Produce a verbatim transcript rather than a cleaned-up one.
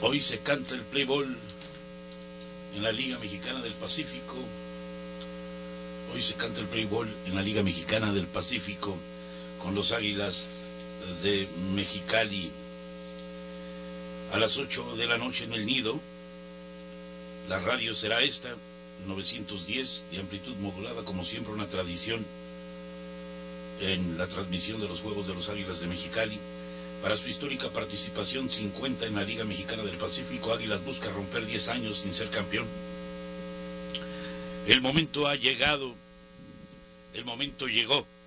Hoy se canta el play ball en la Liga Mexicana del Pacífico. Hoy se canta el play ball en la Liga Mexicana del Pacífico con los Águilas de Mexicali. A las ocho de la noche en el Nido. La radio será esta, novecientos diez de amplitud modulada, como siempre una tradición en la transmisión de los Juegos de los Águilas de Mexicali. Para su histórica participación cincuenta en la Liga Mexicana del Pacífico, Águilas busca romper diez años sin ser campeón. El momento ha llegado, el momento llegó.